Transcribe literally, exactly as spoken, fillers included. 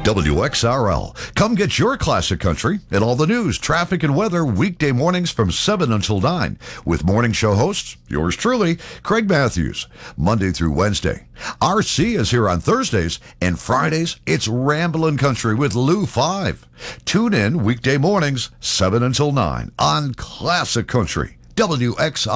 W X R L. Come get your classic country and all the news, traffic, and weather weekday mornings from seven until nine with morning show hosts, yours truly, Craig Matthews, Monday through Wednesday. R C is here on Thursdays, and Fridays, it's Ramblin' Country with Lou Five. Tune in weekday mornings, seven until nine on Classic Country, W X R L.